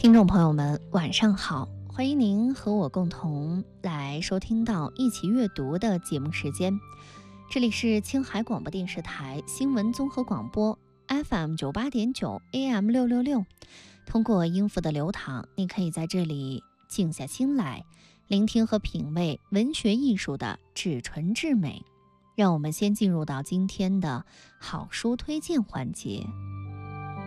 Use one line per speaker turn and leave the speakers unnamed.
听众朋友们，晚上好！欢迎您和我共同来收听到一起阅读的节目时间。这里是青海广播电视台新闻综合广播 FM 98.9 AM 666。通过音符的流淌，你可以在这里静下心来，聆听和品味文学艺术的至纯至美。让我们先进入到今天的好书推荐环节。